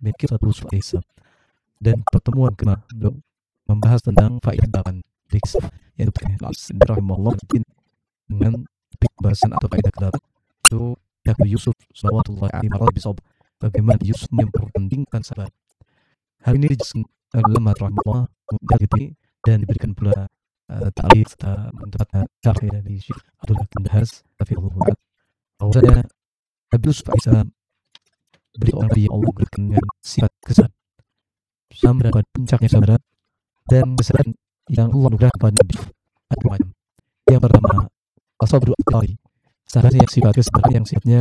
Kisah Yusuf alaihissalam. Dan pertemuan kelima beliau membahas tentang faedah dari kisah yang rahimahullah dengan pembahasan atau faedah kedua itu Nabi Yusuf sallallahu alaihi wasallam bagaimana Yusuf memperpentingkan sabar. Hal ini dijelaskan dalam rahimahullah dan diberikan pula ta'rif tentang syarh dari Syekh Abdul Hakim Dahas hafizahullah bahwasanya Nabi Yusuf alaihissalam beliau orang yang Allah berikan dengan sifat kesabaran sampai pada puncaknya sabar dan kesabaran yang Allah anugerahkan kepada Nabi ada macam. Yang pertama as-sabru al-qari, sabar yang sifat kesabaran yang sifatnya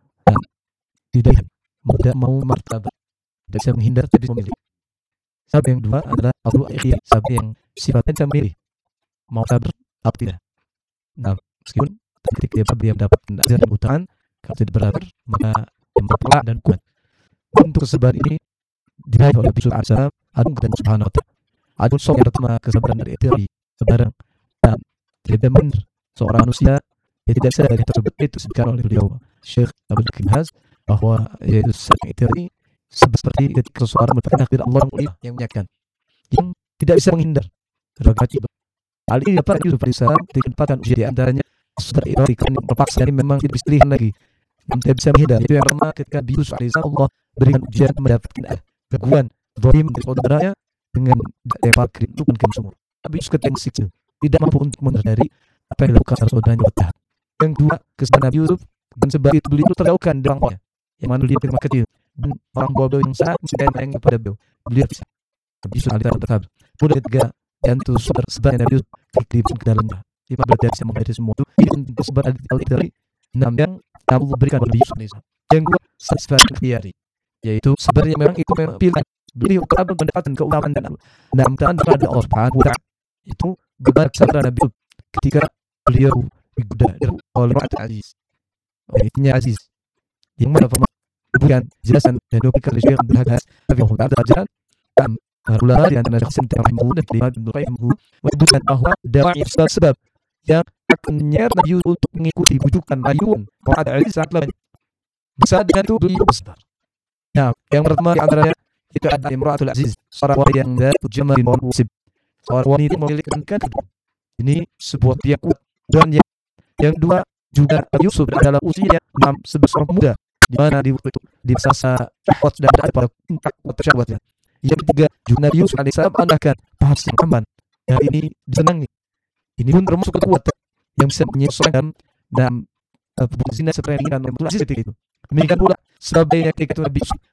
tidak mau martabat, tidak bisa menghindar tapi memilih. Sabar yang kedua adalah as-sabru al-ikhya, sabar yang sifatnya bisa memilih mau sabar atau tidak. Nah, meskipun ketika dia mendapatkan azab dan utaan, kalau tidak bersabar maka yang berpelak dan kuat. Untuk kesabaran ini diraih oleh Yusuf alaihissalam agung dan subhanahu wa ta'ala. Adun yang pertama kesabaran dari kesabaran dan tidak benar seorang manusia yang tidak sadar tersebut itu disebutkan oleh beliau Syekh Abdul Hakim Dahas bahwa yaitu ini seperti ketika seseorang mendapatkan takdir Allah yang menyatakan yang tidak bisa menghindar berbagai hal ini dapat Yusuf alaihissalam dikempatkan usia di antaranya seperti itu karena terpaksa ini memang tidak bisa pilihan lagi yang tidak bisa menghindar. Itu yang pertama ketika Yusuf alaihissalam Allah berikan ujian mendapatkan gangguan zalim dari saudaranya dengan yang fakir itu kan semua. Tapi Yusuf ketika kecil tidak mampu untuk menghindari apa yang dilakukan saudaranya bertahan. Yang kedua kesabaran Nabi Yusuf dan sebab itu beliau terjauhkan dari orangnya yang mana dia ketika kecil dan orang bodoh yang sangat mencintai sayang kepada beliau bisa. Nabi Yusuf alaihissalam bersabar. Kemudian ketiga dan itu sebenarnya Nabi Yusuf terlibat ke dalamnya. Dia belajar bisa menghadapi semua itu. Ini sebab al-idari 6 yang Allah berikan kepada Yusuf alaihissalam. Yang kedua satisfaksi ikhtiyari, yaitu sebenarnya memang itu memang pilihan beliau untuk mendapatkan keutamaan dan keutamaan kepada Allah Subhanahu wa taala. Itu benar kesabaran Nabi Yusuf ketika beliau digoda oleh Ra'at Aziz. Olehnya Aziz. Yang mana bukan jelasan dan diberikan oleh Syekh Abdul Hakim tapi Allah taala ajaran ulama di antara Syekh rahimahullah dan Imam Ibnu Qayyim menyebutkan bahwa dakwah sebab yang akan menyeret Nabi Yusuf untuk mengikuti bujukan rayuan Ra'at Aziz sangatlah banyak. Bisa dengan itu beliau besar. Nah, yang pertama di antaranya itu ada Imratul Aziz, seorang wanita yang dari Jamal bin Musib. Seorang wanita memiliki kedudukan. Ini sebuah pihak dan yang kedua juga Yusuf adalah usia 6 sebagai seorang pemuda di mana di waktu itu di masa syahwat dan ada pada puncak waktu syahwatnya. Yang ketiga juga Nabi Yusuf alaihissalam menambahkan bahasa yang aman. Yang ini disenangi. Ini pun termasuk kekuatan yang bisa menyesuaikan dalam zina seperti yang diinginkan oleh Abdul Aziz ketika itu. Demikian pula sebaliknya ketika Nabi Yusuf